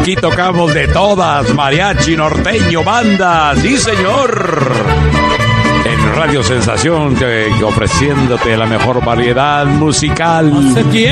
aquí tocamos de todas, mariachi, norteño, banda, sí señor. En Radio Sensación, ofreciéndote la mejor variedad musical.